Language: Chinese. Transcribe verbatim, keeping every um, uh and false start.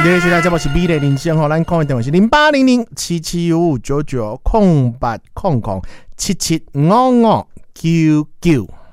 你现在这部是美丽人生吼，咱讲的电话是零八零零七七五五九九空八空空七七五五九九。